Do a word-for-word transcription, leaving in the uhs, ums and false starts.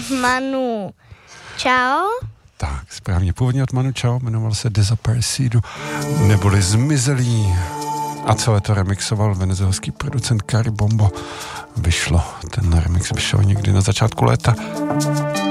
Manu Chao. Tak, správně. Původně od Manu Chao, jmenoval se Desaparecido, neboli Zmizelí. A celé to remixoval venezuelský producent Cari Bombo. Vyšlo, ten remix vyšel někdy na začátku léta.